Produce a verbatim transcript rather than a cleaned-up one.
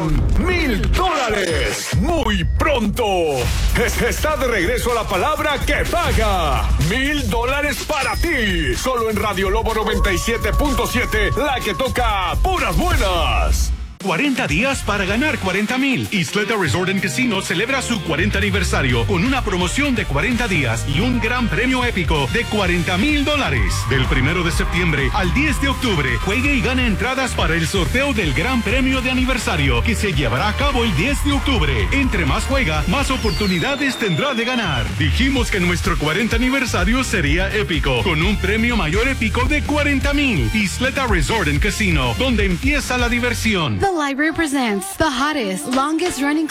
son mil dólares. Muy pronto. Es- Está de regreso a la palabra que paga. Mil dólares para ti. Solo en Radio Lobo noventa y siete punto siete, la que toca puras buenas. cuarenta días para ganar cuarenta mil. Isleta Resort and Casino celebra su cuarenta aniversario con una promoción de cuarenta días y un gran premio épico de cuarenta mil dólares. Del primero de septiembre al diez de octubre, juegue y gane entradas para el sorteo del gran premio de aniversario que se llevará a cabo el diez de octubre. Entre más juega, más oportunidades tendrá de ganar. Dijimos que nuestro cuarenta aniversario sería épico, con un premio mayor épico de cuarenta mil. Isleta Resort and Casino, donde empieza la diversión. The Library presents the hottest, longest running